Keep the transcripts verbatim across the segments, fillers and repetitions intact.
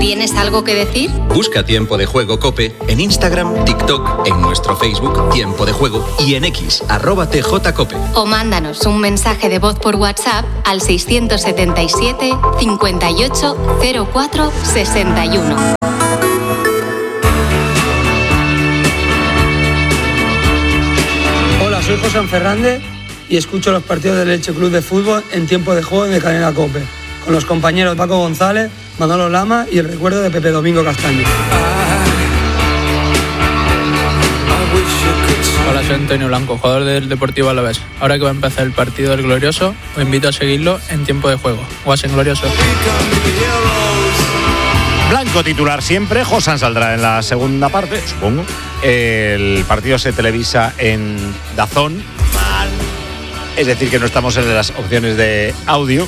¿Tienes algo que decir? Busca Tiempo de Juego COPE en Instagram, TikTok, en nuestro Facebook Tiempo de Juego y en X, arroba tjcope. O mándanos un mensaje de voz por WhatsApp al seiscientos setenta y siete, cincuenta y ocho, cero cuatro, sesenta y uno. Hola, soy José Fernández y escucho los partidos del Elche Club de Fútbol en Tiempo de Juego de Cadena COPE, con los compañeros Paco González, Manolo Lama y el recuerdo de Pepe Domingo Castaño. Hola, soy Antonio Blanco, jugador del Deportivo Alavés. Ahora que va a empezar el partido del Glorioso, os invito a seguirlo en Tiempo de Juego. Guasen Glorioso. Blanco titular siempre, Josan saldrá en la segunda parte, supongo. El partido se televisa en DAZN, es decir, que no estamos en las opciones de audio,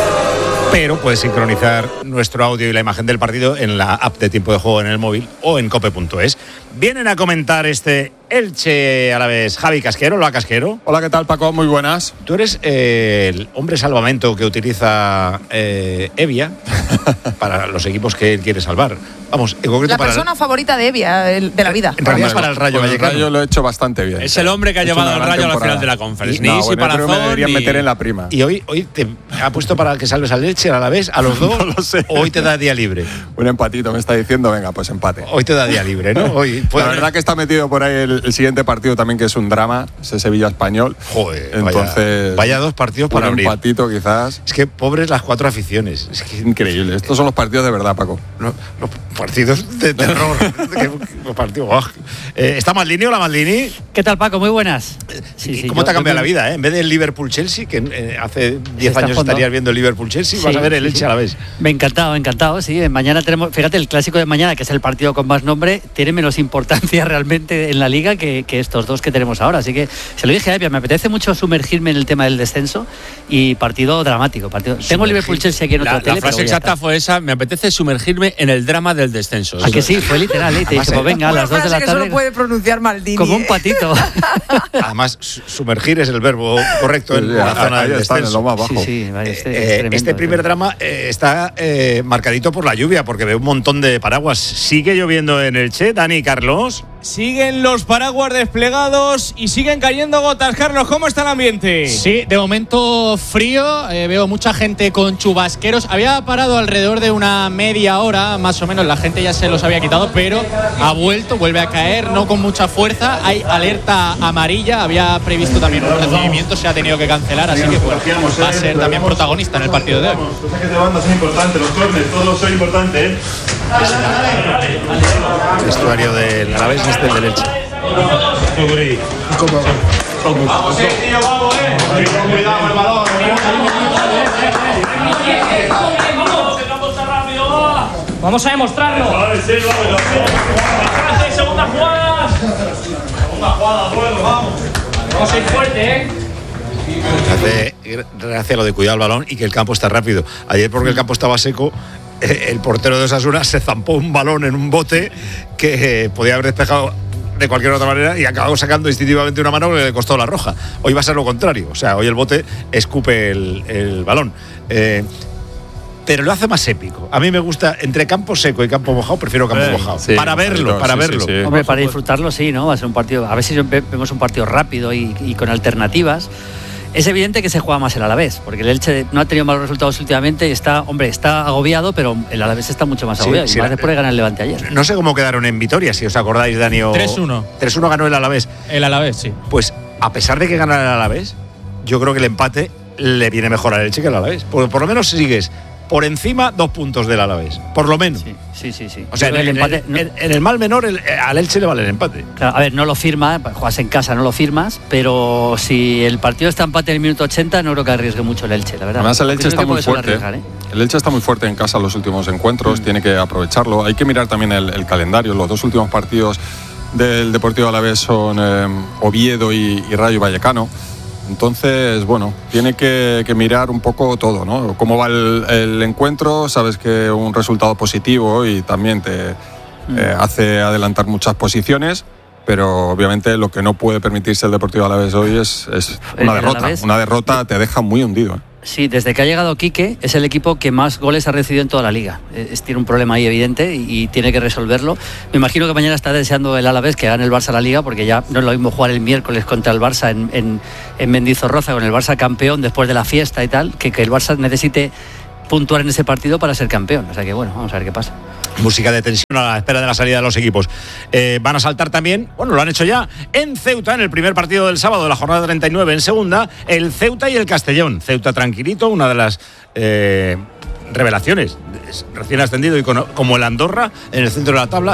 pero puedes sincronizar nuestro audio y la imagen del partido en la app de Tiempo de Juego en el móvil o en cope punto es. Vienen a comentar este Elche Alavés Javi Casquero. Hola, Casquero. Hola, ¿qué tal, Paco? Muy buenas. Tú eres eh, el hombre salvamento que utiliza eh, Evia para los equipos que él quiere salvar. Vamos, en concreto la para persona el, favorita de Evia, el, de la vida. En realidad es para el Rayo Vallecano. Yo lo he hecho bastante bien. Es el hombre que ha llevado al Rayo a la final de la Conference. No, bueno, para creo que me deberían meter en la prima. Y hoy, hoy te ha puesto para que salves al Elche, al Alavés, a los dos. No lo sé. O hoy te da día libre. Un empatito me está diciendo, venga, pues empate. Hoy te da día libre, ¿no? Hoy la verdad que está metido por ahí el, el siguiente partido también, que es un drama, ese Sevilla Español. Joder, entonces vaya, vaya dos partidos para un abrir. Un empatito quizás. Es que pobres las cuatro aficiones. Es que increíble. Estos son los partidos de verdad, Paco. No, los partidos de terror. Los partidos. Oh. Eh, ¿Está Maldini? Hola, Maldini. ¿Qué tal, Paco? Muy buenas. Sí, sí, ¿Cómo te ha cambiado la vida? Eh? En vez del Liverpool-Chelsea, que eh, hace diez años fondo. estarías viendo el Liverpool-Chelsea, sí, vas a ver el Elche sí. a la vez. Me encantado, encantado, sí. Mañana tenemos, fíjate, el clásico de mañana, que es el partido con más nombre, tiene menos importancia realmente en la liga que, que estos dos que tenemos ahora. Así que se lo dije a Evia, me apetece mucho sumergirme en el tema del descenso y partido dramático. Partido. Tengo el Liverpool-Chelsea aquí en otra la, tele. La frase exacta fue esa: me apetece sumergirme en el drama del descenso. ¿A que sí? Fue literal, ¿eh? Te dije, pues venga, a las dos de la tarde. Que solo puede pronunciar Maldini. Como un patito. Además, sumergir es el verbo correcto en la zona del descenso. En lo más bajo. Sí, sí, vale, este, eh, tremendo, este primer drama eh, está eh, marcadito por la lluvia, porque veo un montón de paraguas. ¿Sigue lloviendo en Elche, Dani y Carlos? Siguen los paraguas desplegados y siguen cayendo gotas. Carlos, ¿cómo está el ambiente? Sí, de momento frío, eh, veo mucha gente con chubasqueros. Había parado alrededor de una media hora, más o menos, la gente ya se los había quitado, pero ha vuelto, vuelve a caer, no con mucha fuerza. Hay alerta amarilla, había previsto también unos recibimientos, se ha tenido que cancelar, así que pues, va a ser también protagonista en el partido de hoy. Los saques de banda son importantes, los corners, todos son importantes, ¿eh? El vestuario del Alavés este del Elche. ¿Cómo? Vamos, eh, tío, vamos, eh. Cuidado el balón. Vamos a demostrarlo. Segunda jugada. Segunda jugada, bueno, vamos. Vamos a ir fuerte, eh. Hace gracia lo de cuidar el balón y que el campo está rápido. Ayer, porque el campo estaba seco, el portero de Osasuna se zampó un balón en un bote que eh, podía haber despejado de cualquier otra manera y acabó sacando instintivamente una mano que le costó la roja. Hoy va a ser lo contrario, o sea, hoy el bote escupe el, el balón. Eh, pero lo hace más épico. A mí me gusta, entre campo seco y campo mojado, prefiero campo eh, mojado. Sí, para verlo, para sí, verlo. Sí, sí. Hombre, para disfrutarlo sí, ¿no? Va a ser un partido, a ver si vemos un partido rápido y, y con alternativas. Es evidente que se juega más el Alavés, porque el Elche no ha tenido malos resultados últimamente y está, hombre, está agobiado, pero el Alavés está mucho más agobiado. Sí, sí, y más la, después de ganar el Levante ayer. No sé cómo quedaron en Vitoria, si os acordáis, Dani. tres uno. tres uno ganó el Alavés. El Alavés, sí. Pues a pesar de que gana el Alavés, yo creo que el empate le viene mejor al Elche que al Alavés. Por, por lo menos sigues por encima dos puntos del Alavés, por lo menos. Sí, sí, sí. sí. O sea, en el, empate, en, en, en el mal menor, el, al Elche le vale el empate. Claro, a ver, no lo firma, juegas en casa, no lo firmas, pero si el partido está empate en el minuto ochenta, no creo que arriesgue mucho el Elche, la verdad. Además, el Elche está muy fuerte. ¿eh? El Elche está muy fuerte en casa en los últimos encuentros, mm. tiene que aprovecharlo. Hay que mirar también el, el calendario. Los dos últimos partidos del Deportivo Alavés son eh, Oviedo y, y Rayo Vallecano. Entonces, bueno, tiene que, que mirar un poco todo, ¿no? Cómo va el, el encuentro, sabes que un resultado positivo y también te mm. eh, hace adelantar muchas posiciones, pero obviamente lo que no puede permitirse el Deportivo Alavés hoy es, es una derrota. Una derrota te deja muy hundido, ¿eh? Sí, desde que ha llegado Quique es el equipo que más goles ha recibido en toda la liga. Es, tiene un problema ahí evidente y, y tiene que resolverlo. Me imagino que mañana está deseando el Alavés que gane el Barça la liga, porque ya no es lo mismo jugar el miércoles contra el Barça en, en, en Mendizorroza con el Barça campeón después de la fiesta y tal, que, que el Barça necesite puntuar en ese partido para ser campeón. O sea que bueno, vamos a ver qué pasa. Música de tensión a la espera de la salida de los equipos. Eh, van a saltar también, bueno, lo han hecho ya, en Ceuta, en el primer partido del sábado de la jornada treinta y nueve en segunda, el Ceuta y el Castellón. Ceuta tranquilito, una de las eh, revelaciones, recién ascendido y con, como el Andorra en el centro de la tabla,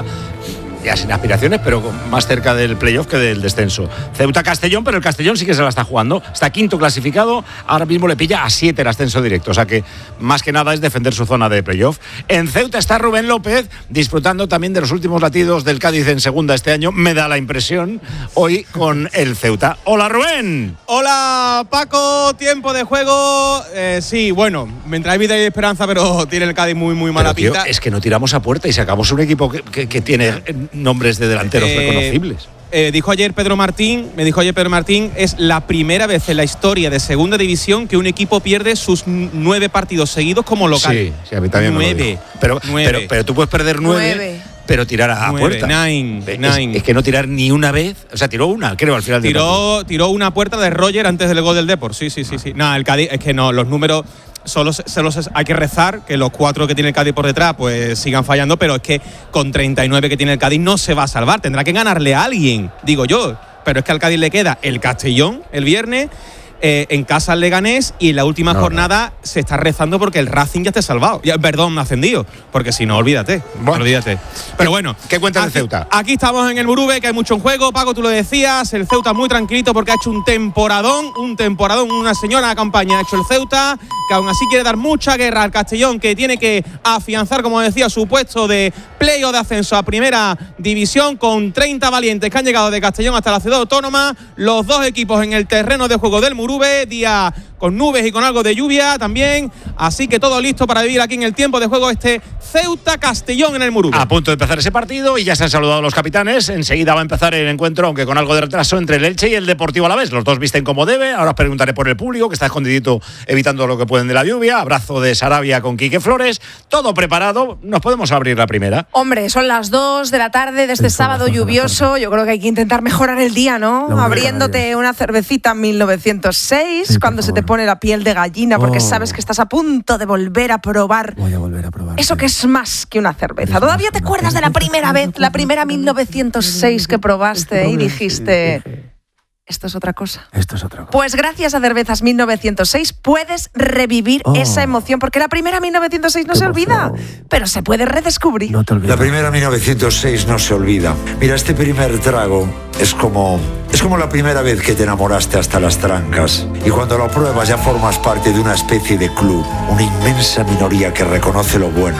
ya sin aspiraciones, pero más cerca del playoff que del descenso. Ceuta-Castellón, pero el Castellón sí que se la está jugando. Está quinto clasificado, ahora mismo le pilla a siete el ascenso directo, o sea que más que nada es defender su zona de playoff. En Ceuta está Rubén López, disfrutando también de los últimos latidos del Cádiz en segunda este año, me da la impresión, hoy con el Ceuta. ¡Hola, Rubén! Hola, Paco, tiempo de juego. Eh, sí, bueno, mientras hay vida y esperanza, pero tiene el Cádiz muy, muy mala pero, pinta. Tío, es que no tiramos a puerta y sacamos un equipo que, que, que tiene nombres de delanteros eh, reconocibles. Eh, dijo ayer Pedro Martín, me dijo ayer Pedro Martín, es la primera vez en la historia de segunda división que un equipo pierde sus nueve partidos seguidos como local. Sí, sí, a mí también nueve. me lo dijo. Pero, nueve. pero, pero tú puedes perder nueve, nueve. Pero tirar a, a puerta. Nine, es, nine. Es que no tirar ni una vez, o sea, tiró una, creo, al final. Tiró, tiró una puerta de Roger antes del gol del Depor, sí, sí, sí, sí. No, el Cádiz, es que no, los números solo, solo hay que rezar que los cuatro que tiene el Cádiz por detrás pues sigan fallando, pero es que con treinta y nueve que tiene el Cádiz no se va a salvar, tendrá que ganarle a alguien, digo yo, pero es que al Cádiz le queda el Castellón el viernes, eh, en casa al Leganés, y en la última no, jornada no. se está rezando porque el Racing ya esté salvado, ya, perdón, ascendido, porque si no, olvídate, bueno, olvídate. Pero bueno, ¿qué cuentas de Ceuta? Aquí estamos en el Murube, que hay mucho en juego, Paco, tú lo decías, el Ceuta muy tranquilito porque ha hecho un temporadón, un temporadón, una señora campaña ha hecho el Ceuta, que aún así quiere dar mucha guerra al Castellón, que tiene que afianzar, como decía, su puesto de play o de ascenso a primera división, con treinta valientes que han llegado de Castellón hasta la ciudad autónoma, los dos equipos en el terreno de juego del Murube, día con nubes y con algo de lluvia también, así que todo listo para vivir aquí en el tiempo de juego este Ceuta-Castellón en el Murube. A punto de empezar ese partido y ya se han saludado los capitanes. Enseguida va a empezar el encuentro, aunque con algo de retraso, entre el Elche y el Deportivo Alavés. Los dos visten como debe. Ahora os preguntaré por el público, que está escondidito evitando lo que pueden de la lluvia. Abrazo de Sarabia con Quique Flores. Todo preparado. Nos podemos abrir la primera. Hombre, son las dos de la tarde de este sábado lluvioso. Yo creo que hay que intentar mejorar el día, ¿no? No, abriéndote una cervecita mil novecientos seis, sí, cuando se te pone la piel de gallina, porque oh. sabes que estás a punto de volver a probar. Voy a volver a probar. Eso que es más que una cerveza. ¿Todavía te acuerdas de la primera vez, la primera mil novecientos seis que probaste y dijiste... Esto es otra cosa. Esto es otra cosa. Pues gracias a Cervezas mil novecientos seis puedes revivir oh. esa emoción, porque la primera mil novecientos seis no se olvida, pero se puede redescubrir. No te olvides. La primera mil novecientos seis no se olvida. Mira, este primer trago es como es como la primera vez que te enamoraste hasta las trancas, y cuando lo pruebas ya formas parte de una especie de club, una inmensa minoría que reconoce lo bueno.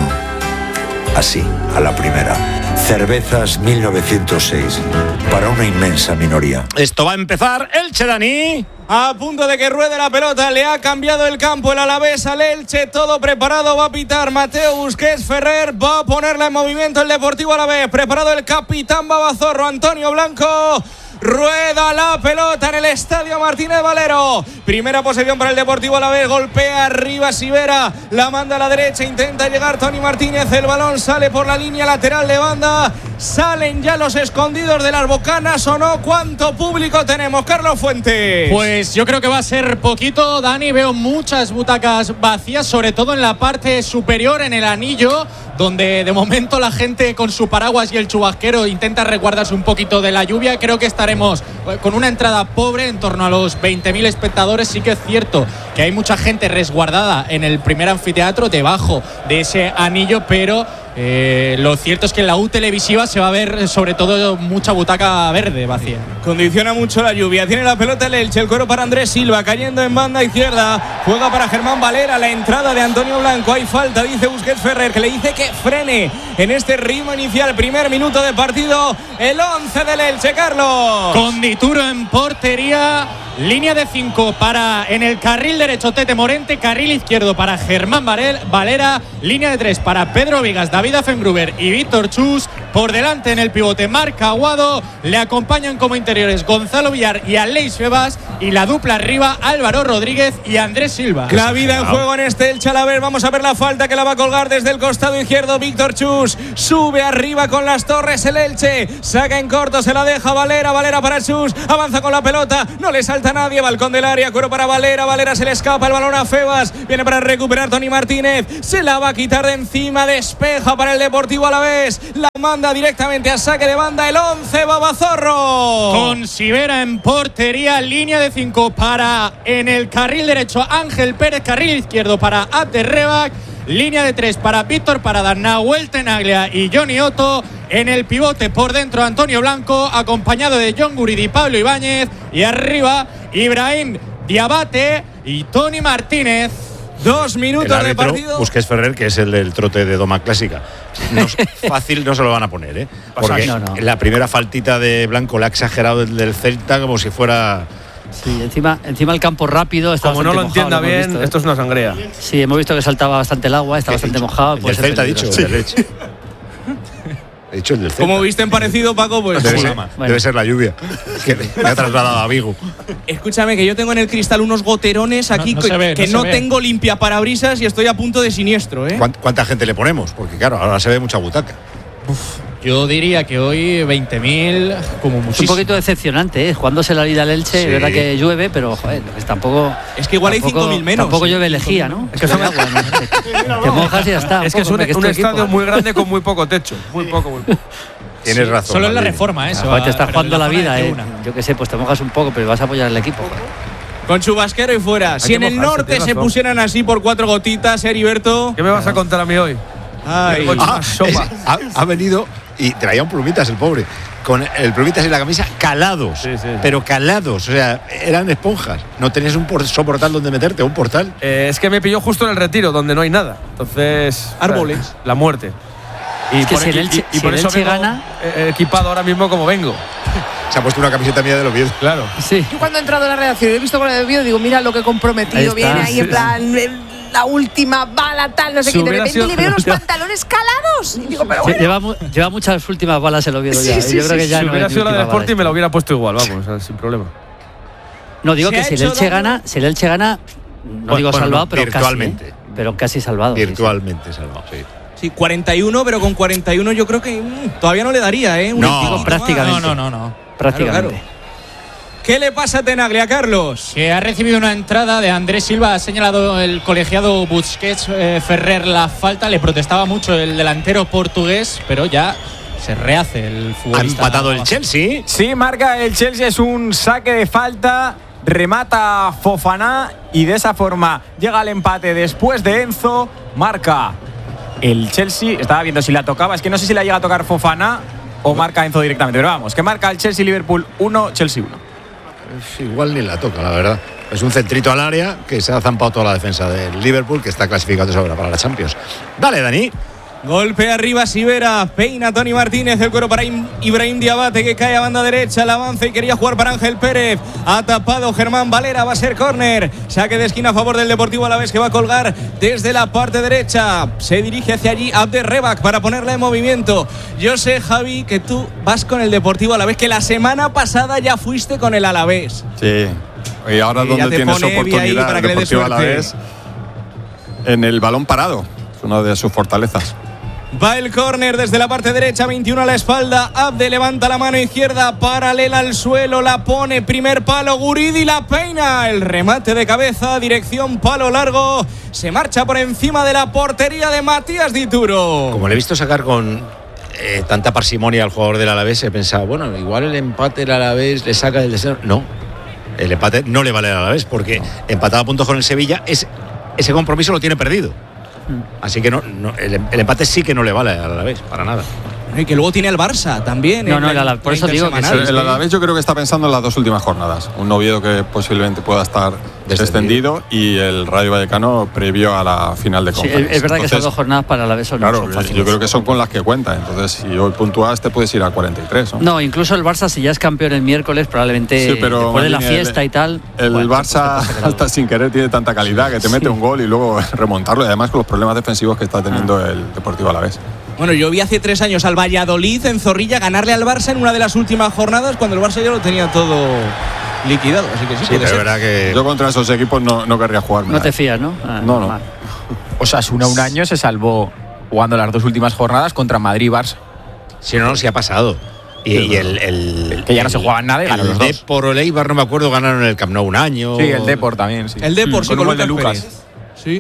Así, a la primera. Cervezas mil novecientos seis, para una inmensa minoría. Esto va a empezar. Elche, Dani. A punto de que ruede la pelota, le ha cambiado el campo el Alavés al Elche, todo preparado, va a pitar Mateo Busquets Ferrer, va a ponerla en movimiento el Deportivo Alavés, preparado el capitán Babazorro, Antonio Blanco. Rueda la pelota en el Estadio Martínez Valero. Primera posesión para el Deportivo Alavés. Golpea arriba Sivera. La manda a la derecha. Intenta llegar Toni Martínez. El balón sale por la línea lateral de banda. Salen ya los escondidos de las bocanas, ¿o no? ¿Cuánto público tenemos, Carlos Fuentes? Pues yo creo que va a ser poquito, Dani. Veo muchas butacas vacías, sobre todo en la parte superior, en el anillo, donde de momento la gente con su paraguas y el chubasquero intenta resguardarse un poquito de la lluvia. Creo que estaremos con una entrada pobre, en torno a los veinte mil espectadores. Sí que es cierto que hay mucha gente resguardada en el primer anfiteatro, debajo de ese anillo, pero eh, lo cierto es que en la U televisiva se va a ver sobre todo mucha butaca verde vacía. Condiciona mucho la lluvia. Tiene la pelota el Elche, el cuero para Andrés Silva, cayendo en banda izquierda. Juega para Germán Valera, la entrada de Antonio Blanco. Hay falta, dice Busquets Ferrer, que le dice que frene en este ritmo inicial. Primer minuto de partido, el once del Elche, Carlos. Con Dituro en portería. Línea de cinco para en el carril derecho Tete Morente, carril izquierdo para Germán Valera, línea de tres para Pedro Vigas, David Affengruber y Víctor Chus, por delante en el pivote Marc Aguado, le acompañan como interiores Gonzalo Villar y Aleix Febas, y la dupla arriba Álvaro Rodríguez y Andrés Silva. La vida en juego en este Elche Alavés. Vamos a ver la falta que la va a colgar desde el costado izquierdo Víctor Chus. Sube arriba con las torres el Elche, saca en corto, se la deja Valera, Valera para Chus, avanza con la pelota, no le salta nadie, balcón del área, cuero para Valera, Valera se le escapa el balón a Febas, viene para recuperar Toni Martínez, se la va a quitar de encima, despeja para el Deportivo Alavés, la manda directamente a saque de banda el once Babazorro. Con Sivera en portería, línea de cinco para en el carril derecho Ángel Pérez, carril izquierdo para Abderrebak, línea de tres para Víctor Parada, Nahuel Tenaglia y Johnny Otto. En el pivote por dentro Antonio Blanco, acompañado de John Guridi y Pablo Ibáñez. Y arriba Ibrahim Diabate y Toni Martínez. Dos minutos de partido. Busquets Ferrer, que es el del trote de Doma Clásica. No, fácil no se lo van a poner, ¿eh? Porque no, no. la primera faltita de Blanco la ha exagerado el del Celta como si fuera... Sí, encima, encima el campo rápido está como no lo mojado, entienda bien, visto, ¿eh? Esto es una sangría. Sí, hemos visto que saltaba bastante el agua, está bastante dicho? mojado. El del Celta ha dicho, sí. leche. He dicho el del Celta. Como viste en parecido, Paco, pues debe, sí. ser, bueno. debe ser la lluvia que me ha trasladado a Vigo. Escúchame, que yo tengo en el cristal unos goterones aquí no, no que, ve, que no, no tengo limpia parabrisas y estoy a punto de siniestro, ¿eh? ¿Cuánta gente le ponemos? Porque claro, ahora se ve mucha butaca. Uf, yo diría que hoy veinte mil como muchísimo. Es un poquito decepcionante, ¿eh? Jugándose la vida al Elche, sí. Es verdad que llueve, pero joder, pues tampoco. Es que igual tampoco, hay cinco mil menos. Tampoco llueve lejía, ¿no? Es que son agua, ¿no? Te mojas y ya está. Es que es un, un, un estadio muy grande con muy poco techo. Muy poco, muy poco. Tienes sí, razón. Solo en la reforma, eso. Ah, te estás jugando la vida, eh. Yo qué sé, pues te mojas un poco, pero vas a apoyar al equipo. Con chubasquero y fuera. Hay si en el mojarse, norte se pusieran así por cuatro gotitas, Heriberto. ¿Qué me vas a contar a mí hoy? Ay, ah, es, ha, ha venido y traía un plumitas el pobre. Con el plumitas y la camisa calados. Sí, sí. Pero calados. O sea, eran esponjas. No tenías un soportal donde meterte, un portal. Eh, es que me pilló justo en el Retiro, donde no hay nada. Entonces. Árboles. La muerte. Y es que por, si el Elche, y, y si por el eso Elche vengo gana, equipado ahora mismo como vengo. Se ha puesto una camiseta mía del Oviedo. Claro. Sí. Yo cuando he entrado a la redacción he visto con el Oviedo, digo, mira lo que comprometido ahí viene ahí sí. En plan la última bala tal, no sé qué, de repente le veo los pantalones calados y digo, pero bueno. Sí, lleva, lleva muchas últimas balas el Oviedo ya. Sí, sí, Yo creo sí, que ya si no hubiera sido la del Sporting me la hubiera puesto igual, vamos, sí. o sea, sin problema. No digo que si el Elche gana, si el Elche gana, no bueno, digo salvado, no, pero virtualmente. Casi, ¿eh? Pero casi salvado. Virtualmente sí, sí. salvado, sí. Sí, cuarenta y uno, pero con cuarenta y uno yo creo que mmm, todavía no le daría, ¿eh? Un no, prácticamente. No, no, no, no. Prácticamente. Claro, claro. ¿Qué le pasa a Tenaglia, Carlos? Que ha recibido una entrada de Andrés Silva, ha señalado el colegiado Busquets eh, Ferrer la falta, le protestaba mucho el delantero portugués, pero ya se rehace el futbolista. ¿Ha empatado el Chelsea? Sí, marca el Chelsea, es un saque de falta, remata Fofana y de esa forma llega al empate después de Enzo, marca el Chelsea, estaba viendo si la tocaba, es que no sé si la llega a tocar Fofana o marca Enzo directamente, pero vamos, que marca el Chelsea-Liverpool uno, Chelsea uno. Es igual ni la toca, la verdad. Es un centrito al área que se ha zampado toda la defensa del Liverpool, que está clasificado de sobra para la Champions. Dale, Dani. Golpe arriba Sivera, peina Toni Martínez, el cuero para Ibrahim Diabate que cae a banda derecha, el avance y quería jugar para Ángel Pérez, ha tapado Germán Valera, va a ser córner, saque de esquina a favor del Deportivo Alavés que va a colgar desde la parte derecha, se dirige hacia allí Abderrebak para ponerla en movimiento. Yo sé, Javi, que tú vas con el Deportivo Alavés, que la semana pasada ya fuiste con el Alavés. Sí, y ahora y donde tienes oportunidad para el Deportivo Alavés en el balón parado, es una de sus fortalezas. Va el córner desde la parte derecha, veintiuno a la espalda. Abde levanta la mano izquierda, paralela al suelo, la pone, primer palo, Guridi la peina. El remate de cabeza, dirección palo largo. Se marcha por encima de la portería de Matías Dituro. Como le he visto sacar con eh, tanta parsimonia al jugador del Alavés, he pensado, bueno, igual el empate del Alavés le saca del descenso. No, el empate no le vale al Alavés porque empatado a puntos con el Sevilla, es, ese compromiso lo tiene perdido. Así que no, no el, el empate sí que no le vale al Alavés, para nada. Y que luego tiene el Barça también. No, no, el Alavés, por eso digo que el, el Alavés yo creo que está pensando en las dos últimas jornadas. Un Oviedo que posiblemente pueda estar descendido y el Rayo Vallecano previo a la final de conferencia. Sí, es verdad. Entonces, que esas dos jornadas para el Alavés son, claro, son fáciles. Yo creo que son con las que cuenta. Entonces, si hoy puntúas, te puedes ir a cuarenta y tres. ¿no? No, incluso el Barça, si ya es campeón el miércoles, probablemente sí, pero después de la fiesta el, y tal. El bueno, Barça, hasta sin querer, tiene tanta calidad que te mete sí. un gol y luego remontarlo. Y además con los problemas defensivos que está teniendo ah. el Deportivo Alavés. Bueno, yo vi hace tres años al Valladolid en Zorrilla ganarle al Barça en una de las últimas jornadas cuando el Barça ya lo tenía todo liquidado. Así que sí, Sí, puede pero ser. es verdad que Yo contra esos equipos no, no querría jugar. No te fías, ¿no? Ah, No, no. normal. Osasuna un año se salvó jugando las dos últimas jornadas contra Madrid y Barça. si no, no, sí ha pasado. Y, Sí, y el, el- que ya no el- se jugaban nada y ganó el los dos. Depor o el Eibar, no me acuerdo, ganaron el Camp Nou un año. Sí, el Depor también, sí. El Depor, sí, Con con un gol de Lucas Lucas. Pérez. Sí.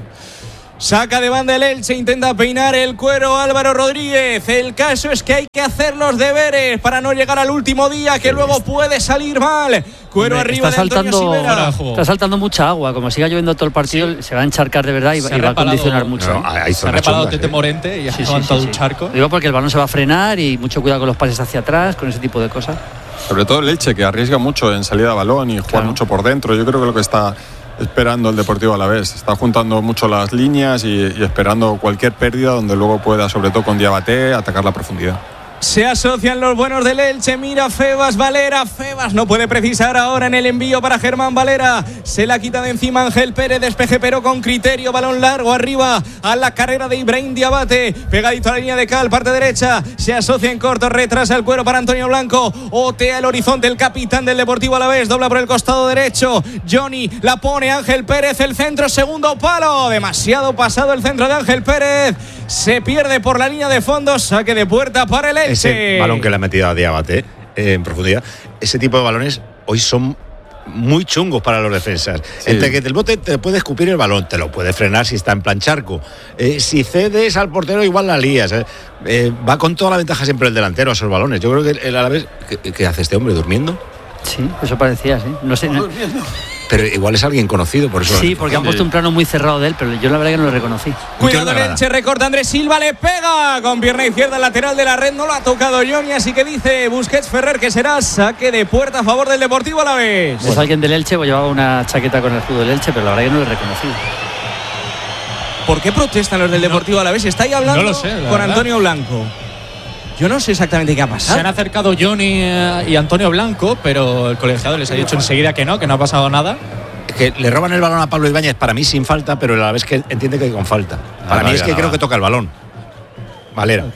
Saca de banda el Elche, intenta peinar el cuero Álvaro Rodríguez. El caso es que hay que hacer los deberes para no llegar al último día, que luego puede salir mal. Cuero Hombre, arriba está de Antonio saltando, Sivera. está saltando mucha agua. Como siga lloviendo todo el partido, se va a encharcar de verdad y, Se va- ha y va a reparado- condicionar mucho. No, hay Se ha zonas reparado chungas, Tete ¿eh? Morente y ha Sí, sí, levantado sí, un sí. charco. Digo porque el balón se va a frenar y mucho cuidado con los pases hacia atrás, con ese tipo de cosas. Sobre todo el Elche, que arriesga mucho en salida de balón y juega Claro. mucho por dentro. Yo creo que lo que está esperando el Deportivo Alavés. Está juntando mucho las líneas y, y esperando cualquier pérdida donde luego pueda, sobre todo con Diabaté, atacar la profundidad. Se asocian los buenos del Elche. Mira Febas, Valera. Febas no puede precisar ahora en el envío para Germán Valera. Se la quita de encima Ángel Pérez. Despeje pero con criterio. Balón largo arriba a la carrera de Ibrahim Diabate. Pegadito a la línea de cal, parte derecha. Se asocia en corto. Retrasa el cuero para Antonio Blanco. Otea el horizonte el capitán del Deportivo Alavés. Dobla por el costado derecho. Johnny la pone Ángel Pérez. El centro, segundo palo. Demasiado pasado el centro de Ángel Pérez. Se pierde por la línea de fondo. Saque de puerta para el Elche. Ese balón que le ha metido a Diabate eh, en profundidad, ese tipo de balones hoy son muy chungos para los defensas. Sí. Entre que el bote te puede escupir el balón, te lo puede frenar si está en plan charco. Eh, si cedes al portero, igual la lías. Eh. Eh, va con toda la ventaja siempre el delantero a esos balones. Yo creo que el Alavés. ¿Qué, qué hace este hombre? ¿Durmiendo? Sí, eso parecía, sí. No sé. no- Pero igual es alguien conocido, por eso. Sí, porque han puesto un plano muy cerrado de él, pero yo la verdad que no lo reconocí. Cuidado el Elche, recorta Andrés Silva, le pega con pierna izquierda lateral de la red, no lo ha tocado Johnny, así que dice Busquets Ferrer que será saque de puerta a favor del Deportivo Alavés. Es alguien del Elche, pues llevaba una chaqueta con el escudo del Elche, pero la verdad que no lo he reconocido. ¿Por qué protestan los del Deportivo Alavés? Está ahí hablando No lo sé, la con verdad. Antonio Blanco. Yo no sé exactamente qué ha Se pasado. han acercado Johnny eh, y Antonio Blanco, pero el colegiado les ha dicho enseguida que no, que no ha pasado nada. Que le roban el balón a Pablo Ibáñez, para mí sin falta, pero a la vez que entiende que con falta. Para no mí es había que nada. creo que toca el balón. Valera.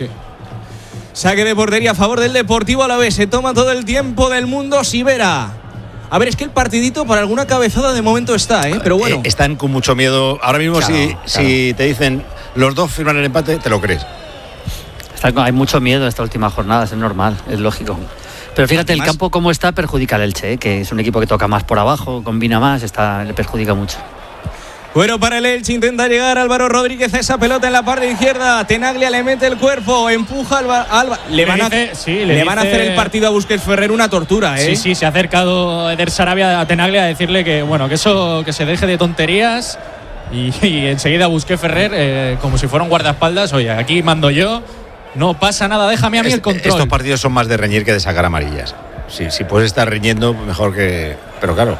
Saque de portería a favor del Deportivo Alavés. Se toma todo el tiempo del mundo Sivera. A ver, es que el partidito para alguna cabezada de momento está, ¿eh? Pero bueno. Eh, están con mucho miedo. Ahora mismo, Claro, si, claro. si te dicen los dos firman el empate, te lo crees. Está- hay mucho miedo en esta última jornada, es normal, es lógico. Pero fíjate, el Además- campo como está perjudica al Elche, ¿eh? Que es un equipo que toca más por abajo, combina más, está, le perjudica mucho. Bueno, para el Elche intenta llegar Álvaro Rodríguez a esa pelota en la parte izquierda. Tenaglia le mete el cuerpo, empuja al Alba, Alba. Le, Le van, dice- a, sí, le le van a dice- hacer el partido a Busquets Ferrer una tortura, ¿eh? Sí, sí, se ha acercado Eder Sarabia a Tenaglia a decirle que, bueno, que eso, que se deje de tonterías. Y, y enseguida busqué Ferrer eh, como si fuera un guardaespaldas. Oye, aquí mando yo, no pasa nada, déjame a mí el Est- control. Estos partidos son más de reñir que de sacar amarillas. Si, si puedes estar riñendo, mejor que. Pero claro,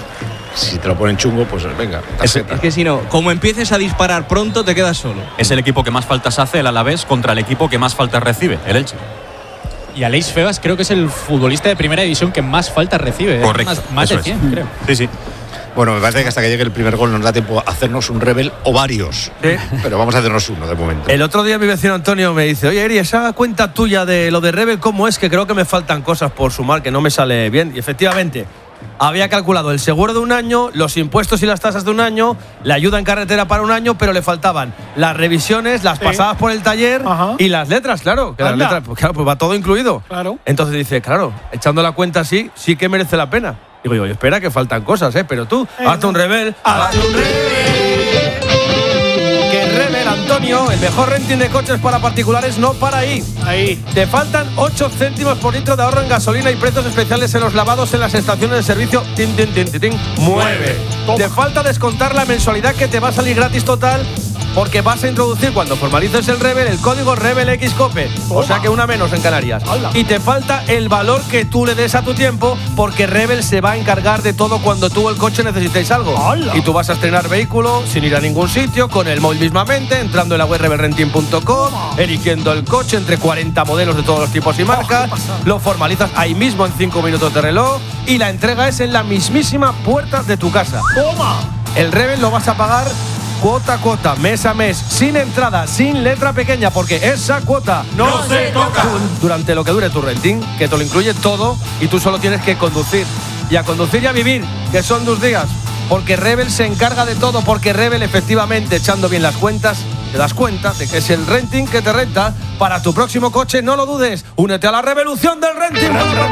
si te lo ponen chungo, pues venga. tarjeta. Es que si no, como empieces a disparar pronto, te quedas solo. Es el equipo que más faltas hace, el Alavés, contra el equipo que más faltas recibe, el Elche. Y Aleix Febas creo que es el futbolista de primera división que más faltas recibe. ¿eh? Correcto, Más, más de eso es. cien, creo. Sí, sí. Bueno, me parece que hasta que llegue el primer gol nos da tiempo a hacernos un rebel o varios. Pero vamos a hacernos uno de momento. El otro día mi vecino Antonio me dice, oye Eri, esa cuenta tuya de lo de Rebel, ¿cómo es? Que creo que me faltan cosas por sumar, que no me sale bien. Y efectivamente, había calculado el seguro de un año, los impuestos y las tasas de un año, la ayuda en carretera para un año, pero le faltaban las revisiones, las pasadas por el taller y las letras, claro. Que las Anda. letras, pues claro, pues va todo incluido. Claro. Entonces dice, claro, echando la cuenta así, sí que merece la pena. Digo yo, espera que faltan cosas, ¿eh? Pero tú, hazte un rebel, hazte un rebel. Que Rebel, Antonio, el mejor renting de coches para particulares, no para ahí. Ahí. Te faltan ocho céntimos por litro de ahorro en gasolina y precios especiales en los lavados en las estaciones de servicio. Tin, tin, tin, tin, tin. Mueve. Te falta descontar la mensualidad que te va a salir gratis total porque vas a introducir cuando formalices el Rebel el código RebelXCOPE. O sea que una menos en Canarias. Y te falta el valor que tú le des a tu tiempo porque Rebel se va a encargar de todo cuando tú o el coche necesitéis algo. Y tú vas a estrenar vehículo sin ir a ningún sitio, con el móvil mismamente, entrando en la web rebel renting punto com, eligiendo el coche entre cuarenta modelos de todos los tipos y marcas, lo formalizas ahí mismo en cinco minutos de reloj y la entrega es en la mismísima puerta de tu casa. ¡Toma! El Rebel lo vas a pagar cuota a cuota, mes a mes, sin entrada, sin letra pequeña, porque esa cuota no se toca. Durante lo que dure tu renting, que te lo incluye todo y tú solo tienes que conducir. Y a conducir y a vivir, que son tus días. Porque Rebel se encarga de todo, porque Rebel, efectivamente, echando bien las cuentas, te das cuenta de que es el renting que te renta para tu próximo coche. No lo dudes, únete a la revolución del renting.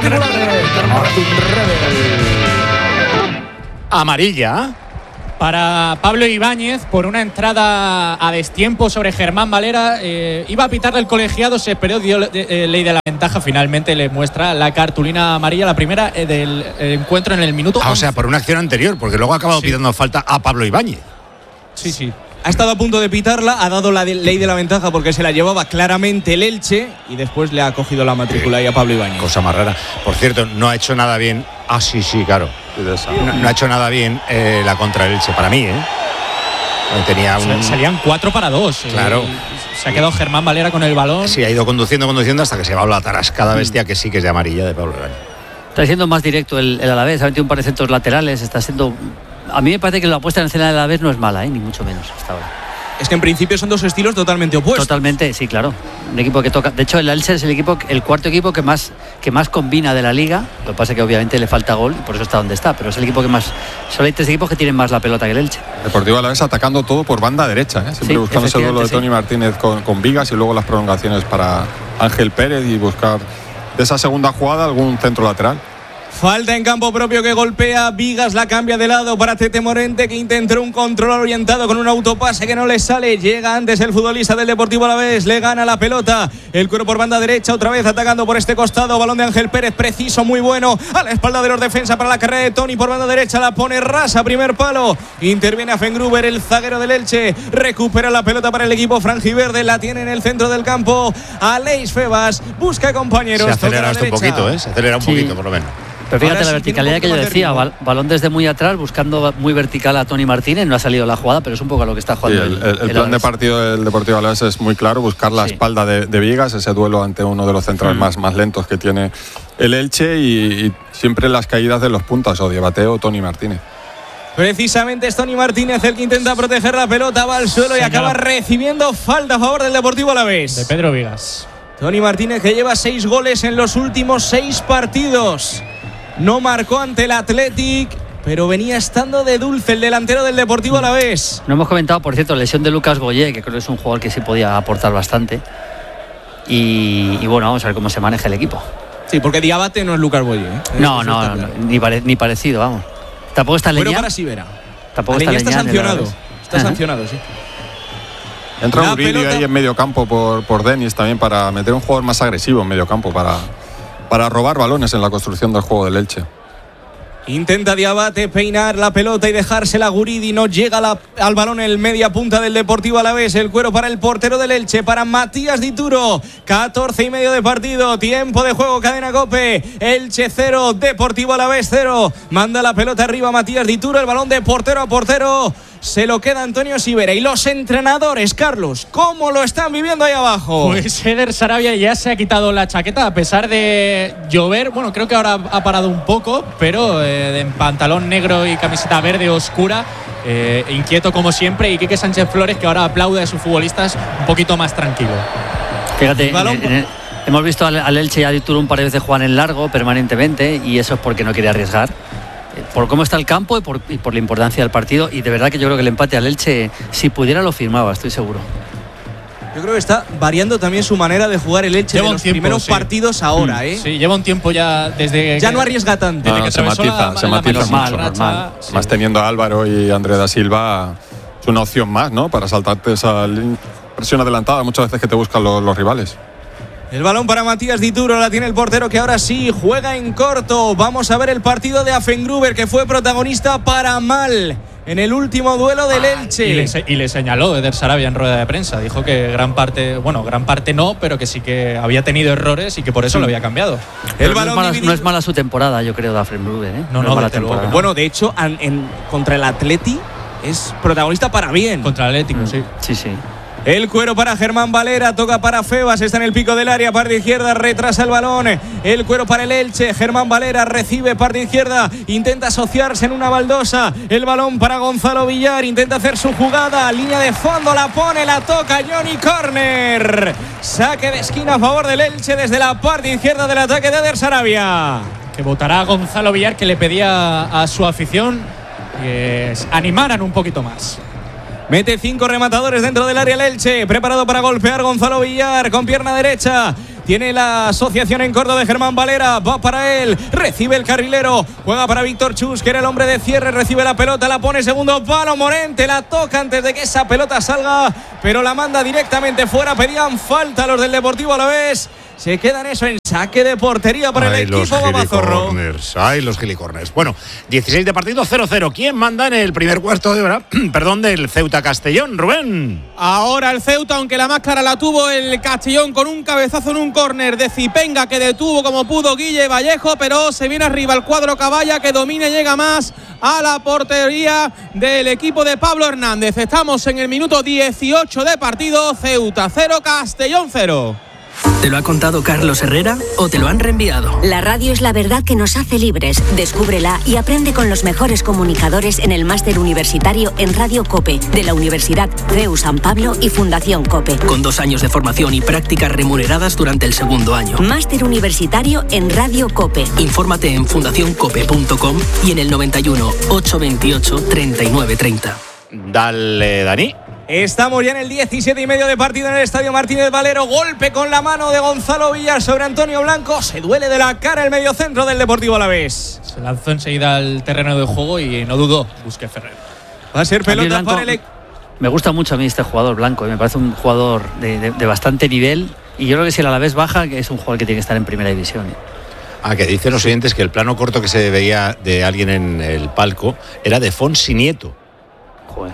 Amarilla para Pablo Ibáñez por una entrada a destiempo sobre Germán Valera. Eh, iba a pitarle el colegiado, se esperó, dio eh, ley de la ventaja. Finalmente le muestra la cartulina amarilla, la primera eh, del eh, encuentro en el minuto. Ah, o sea, por una acción anterior, porque luego ha acabado sí. pitando falta a Pablo Ibáñez. Sí, sí. Ha estado a punto de pitarla, ha dado la de, ley de la ventaja porque se la llevaba claramente el Elche y después le ha cogido la matrícula ahí a Pablo Ibáñez. Cosa más rara. Por cierto, no ha hecho nada bien. Ah, sí, sí, claro. No, no ha hecho nada bien eh, la contra el Elche, para mí, ¿eh? Tenía un... Salían cuatro para dos. Claro. Eh, se ha quedado Germán Valera con el balón. Sí, ha ido conduciendo, conduciendo hasta que se va a la tarascada bestia que sí que es de amarilla de Pablo Ibáñez. Está siendo más directo el, el Alavés, ha metido un par de centros laterales, está siendo... A mí me parece que la puesta en escena del Alavés no es mala, ¿eh? Ni mucho menos hasta ahora. Es que en principio son dos estilos totalmente opuestos. Totalmente, sí, claro. Un equipo que toca. De hecho, el Elche es el equipo, el cuarto equipo que más que más combina de la liga. Lo que pasa es que obviamente le falta gol y por eso está donde está. Pero es el equipo que más. Solo hay tres equipos que tienen más la pelota que el Elche. Deportivo Alavés atacando todo por banda derecha, ¿eh? Siempre sí, buscando ese duelo de sí. Tony Martínez con, con Vigas y luego las prolongaciones para Ángel Pérez y buscar de esa segunda jugada algún centro lateral. Falta en campo propio que golpea. Vigas la cambia de lado para Tete Morente, que intentó un control orientado con un autopase que no le sale. Llega antes el futbolista del Deportivo Alavés, le gana la pelota. El cuero por banda derecha, otra vez atacando por este costado. Balón de Ángel Pérez, preciso, muy bueno. A la espalda de los defensas para la carrera de Tony por banda derecha. La pone rasa, primer palo. Interviene Afengruber, el zaguero del Elche. Recupera la pelota para el equipo franjiverde. La tiene en el centro del campo. Aleix Febas busca compañeros. Se acelera esto un poquito, ¿eh? Se acelera un sí. poquito, por lo menos. Pero fíjate Ahora la sí verticalidad que yo decía, bal, balón desde muy atrás, buscando muy vertical a Tony Martínez, no ha salido la jugada, pero es un poco a lo que está jugando. Sí, el, el, el, el plan de partido del Deportivo Alavés es muy claro, buscar la sí. espalda de, de Vigas, ese duelo ante uno de los centrales mm. más, más lentos que tiene el Elche y, y siempre las caídas de los puntas, o Diabaté o Tony Martínez. Precisamente es Tony Martínez el que intenta proteger la pelota, va al suelo sí, y acaba no. recibiendo falta a favor del Deportivo Alavés. De Pedro Vigas. Tony Martínez, que lleva seis goles en los últimos seis partidos. No marcó ante el Athletic, pero venía estando de dulce el delantero del Deportivo Alavés. No hemos comentado, por cierto, la lesión de Lucas Goyé, que creo que es un jugador que sí podía aportar bastante. Y, y bueno, vamos a ver cómo se maneja el equipo. Sí, porque Diabate no es Lucas Goyé, ¿eh? No, no, no, no ni, pare, ni parecido, vamos. Tampoco está Leñán. Bueno, para Sivera. Tampoco Leñán está, está Leñán, sancionado. Está Ajá. sancionado, sí. Entra Uribe ahí en medio campo por, por Denis también para meter un jugador más agresivo en medio campo para... para robar balones en la construcción del juego del Elche. Intenta Diabate peinar la pelota y dejársela a Guridi. No llega la, al balón el media punta del Deportivo Alavés. El cuero para el portero del Elche, para Matías Dituro. catorce y medio de partido. Tiempo de juego, cadena COPE. Elche cero, Deportivo Alavés cero. Manda la pelota arriba Matías Dituro. El balón de portero a portero se lo queda Antonio Sivera. Y los entrenadores, Carlos, ¿cómo lo están viviendo ahí abajo? Pues Eder Sarabia ya se ha quitado la chaqueta a pesar de llover. Bueno, creo que ahora ha parado un poco, pero eh, en pantalón negro y camiseta verde oscura, eh, inquieto como siempre. Y Quique Sánchez Flores, que ahora aplaude a sus futbolistas un poquito más tranquilo. Fíjate, en el, en el, hemos visto al, al Elche y a Dituro un par de veces jugar en largo permanentemente, y eso es porque no quiere arriesgar. Por cómo está el campo y por, y por la importancia del partido, y de verdad que yo creo que el empate al Elche, si pudiera, lo firmaba, estoy seguro. Yo creo que está variando también su manera de jugar el Elche lleva de los tiempo, primeros sí. partidos ahora, ¿eh? Sí, lleva un tiempo ya desde ya que, no arriesga tanto. No, no, se matiza, la, se matiza mucho. Normal, normal. Sí. Más teniendo a Álvaro y a André da Silva, es una opción más, ¿no? Para saltarte esa presión adelantada muchas veces que te buscan los, los rivales. El balón para Matías Dituro, la tiene el portero, que ahora sí juega en corto. Vamos a ver el partido de Afengruber, que fue protagonista para mal en el último duelo del Elche. Y le, y le señaló Eder Sarabia en rueda de prensa. Dijo que gran parte, bueno, gran parte no, pero que sí que había tenido errores y que por eso sí. lo había cambiado. El balón no, es mala, no es mala su temporada, yo creo, de Afengruber, ¿eh? No, no, no es mala temporada. Bueno, de hecho, en, en, contra el Atleti es protagonista para bien. Contra el Atlético, mm. sí. Sí, sí. El cuero para Germán Valera, toca para Febas, está en el pico del área, parte izquierda, retrasa el balón. El cuero para el Elche, Germán Valera recibe parte izquierda, intenta asociarse en una baldosa. El balón para Gonzalo Villar, intenta hacer su jugada, línea de fondo, la pone, la toca Johnny Corner. Saque de esquina a favor del Elche desde la parte izquierda del ataque de Eder Sarabia. Que votará Gonzalo Villar, que le pedía a su afición que animaran un poquito más. Mete cinco rematadores dentro del área el Elche. Preparado para golpear Gonzalo Villar con pierna derecha. Tiene la asociación en corto de Germán Valera. Va para él. Recibe el carrilero. Juega para Víctor Chus, que era el hombre de cierre. Recibe la pelota. La pone segundo palo. Morente la toca antes de que esa pelota salga, pero la manda directamente fuera. Pedían falta los del Deportivo Alavés. Se queda en eso, en saque de portería para Ay, el equipo Babazorro. Ay, los gilicorners. Bueno, dieciséis de partido, cero cero. ¿Quién manda en el primer cuarto de hora? Perdón, del Ceuta Castellón, Rubén. Ahora el Ceuta, aunque la más clara la tuvo el Castellón con un cabezazo en un córner de Zipenga que detuvo como pudo Guille Vallejo, pero se viene arriba el cuadro Caballa que domina y llega más a la portería del equipo de Pablo Hernández. Estamos en el minuto dieciocho de partido. Ceuta cero, Castellón cero. ¿Te lo ha contado Carlos Herrera o te lo han reenviado? La radio es la verdad que nos hace libres. Descúbrela y aprende con los mejores comunicadores en el máster universitario en Radio COPE de la Universidad C E U San Pablo y Fundación COPE. Con dos años de formación y prácticas remuneradas durante el segundo año. Máster universitario en Radio COPE. Infórmate en fundación cope punto com y en el noventa y uno, ochocientos veintiocho, treinta y nueve treinta. Dale, Dani. Estamos ya en el diecisiete y medio de partido en el Estadio Martínez Valero. Golpe con la mano de Gonzalo Villar sobre Antonio Blanco. Se duele de la cara el mediocentro del Deportivo Alavés. Se lanzó enseguida al terreno de juego y no dudó Busquets Ferrer. Va a ser pelota Blanco, para el... Me gusta mucho a mí este jugador Blanco. Me parece un jugador de, de, de bastante nivel. Y yo creo que si el Alavés baja, que es un jugador que tiene que estar en primera división. Ah, que dicen los oyentes que el plano corto que se veía de alguien en el palco era de Fonsi Nieto. Joder.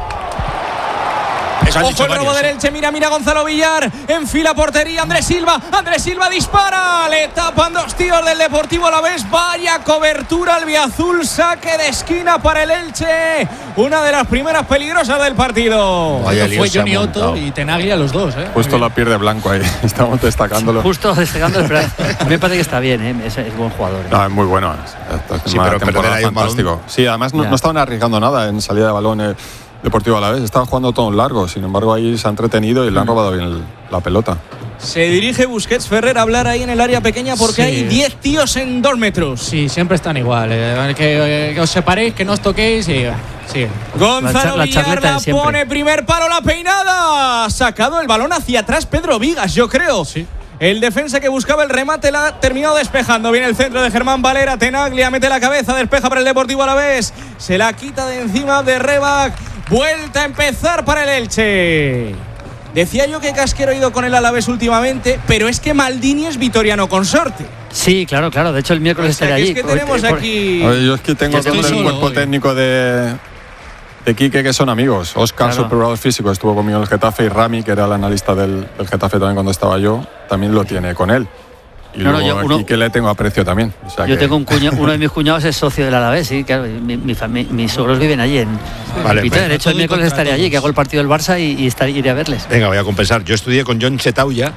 Ojo el robo del Elche, mira, mira Gonzalo Villar, enfila portería, Andrés Silva, Andrés Silva dispara, le tapan dos tíos del Deportivo Alavés, vaya cobertura albiazul, saque de esquina para el Elche, una de las primeras peligrosas del partido. Vaya, fue Johnny Otto y Tenaglia los dos, ¿eh? Justo la pierde Blanco ahí, estamos destacándolo. Justo destacándolo, pero a mí me parece que está bien, ¿eh? es, es buen jugador. ¿eh? No, es muy bueno, es, es sí, pero perder ahí un fantástico. balón. Sí, además no, no estaban arriesgando nada en salida de balón. Eh. Deportivo Alavés, estaba jugando todo en largo, sin embargo ahí se ha entretenido y le han robado bien el, la pelota. Se dirige Busquets Ferrer a hablar ahí en el área pequeña porque sí. Hay diez tíos en dos metros. Sí, siempre están igual, eh, que, eh, que os separéis, que no os toquéis y sí. Gonzalo la, char, la Villar la pone, primer palo, la peinada, sacado el balón hacia atrás Pedro Vigas, yo creo. Sí. El defensa que buscaba el remate la ha terminado despejando. Viene el centro de Germán Valera. Tenaglia mete la cabeza, despeja para el Deportivo Alavés. Se la quita de encima de Rebac. Vuelta a empezar para el Elche. Decía yo que Casquero ha ido con el Alavés últimamente, pero es que Maldini es vitoriano consorte. Sí, claro, claro. De hecho, el miércoles estaré allí. Es que tenemos aquí... Oye, yo es que tengo todo el cuerpo hoy. técnico de... de Quique, que son amigos. Oscar, claro. Su preparador físico, estuvo conmigo en el Getafe, y Rami, que era el analista del, del Getafe también cuando estaba yo, también lo tiene con él. Y no, luego no, yo, uno, a Quique le tengo aprecio también. O sea yo que... tengo un cuñado, uno de mis cuñados es socio del Alavés, sí, claro, mi, mi, mi, mis suegros viven allí en vale, Peter. De hecho, el miércoles estaré allí, que hago el partido del Barça y, y estaré, iré a verles. Venga, voy a compensar. Yo estudié con John Chetauya.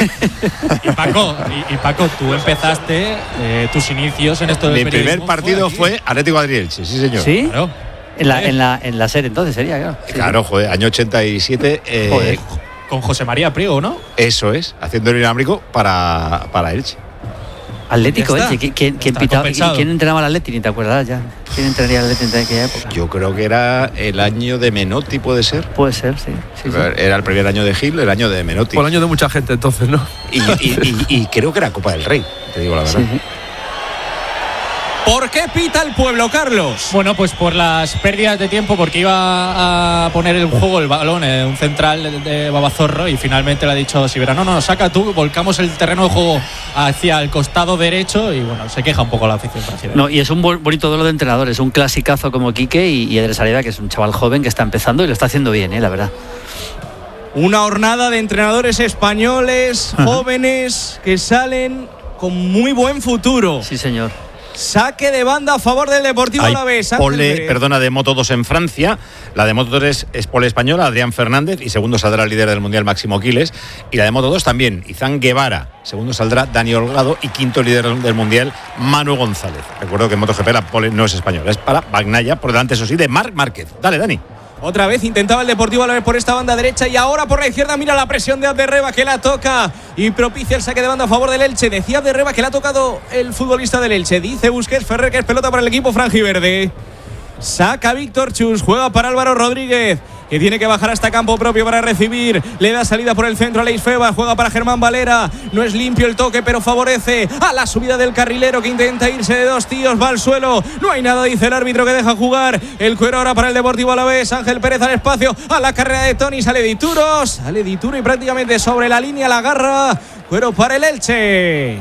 y Paco, y, y Paco, tú empezaste eh, tus inicios en esto del Mi primer partido fue, fue Atlético de Madrid, sí, sí, señor. ¿Sí? Claro. En la, en, la, en la serie entonces sería, claro. Sí. Claro, joder, año ochenta y siete. Eh, joder, con José María Priego, ¿no? Eso es, haciendo el inalámbrico para, para Elche. Atlético Elche, ¿quién, quién, pitaba, ¿quién entrenaba al Atlético? Ni te acuerdas ya. ¿Quién entrenaría al Atlético en aquella época? Yo creo que era el año de Menotti, ¿puede ser? Puede ser, sí. sí, sí. Era el primer año de Gil, el año de Menotti. Fue el año de mucha gente entonces, ¿no? Y, y, y, y creo que era Copa del Rey, te digo la verdad. Sí. ¿Por qué pita el pueblo, Carlos? Bueno, pues por las pérdidas de tiempo, porque iba a poner en juego el balón en un central de Babazorro y finalmente le ha dicho Sibera, no, no, saca tú, volcamos el terreno de juego hacia el costado derecho y bueno, se queja un poco la afición. No, y es un bonito duelo de entrenadores, un clasicazo como Quique y, y Eder Sarabia, que es un chaval joven que está empezando y lo está haciendo bien, ¿eh? La verdad. Una hornada de entrenadores españoles, jóvenes, que salen con muy buen futuro. Sí, señor. Saque de banda a favor del Deportivo Hay Alavés. pole, perdona, de Moto dos en Francia. La de Moto tres es pole española, Adrián Fernández, y segundo saldrá el líder del Mundial, Máximo Quiles. Y la de Moto dos también, Izán Guevara. Segundo saldrá Dani Holgado y quinto líder del Mundial, Manu González. Recuerdo que en MotoGP la pole no es española, es para Bagnaia, por delante, eso sí, de Marc Márquez. Dale, Dani. Otra vez intentaba el Deportivo Alavés por esta banda derecha y ahora por la izquierda. Mira la presión de Abderreba, que la toca y propicia el saque de banda a favor del Elche. Decía Abderreba que le ha tocado el futbolista del Elche. Dice Busquets Ferrer que es pelota para el equipo franjiverde. Saca Víctor Chus, juega para Álvaro Rodríguez, que tiene que bajar hasta campo propio para recibir. Le da salida por el centro a Leis Febas, juega para Germán Valera. No es limpio el toque, pero favorece a la subida del carrilero, que intenta irse de dos tíos, va al suelo. No hay nada, dice el árbitro, que deja jugar. El cuero ahora para el Deportivo Alavés. Ángel Pérez al espacio, a la carrera de Toni, sale Dituro, sale Dituro y prácticamente sobre la línea la agarra. Cuero para el Elche.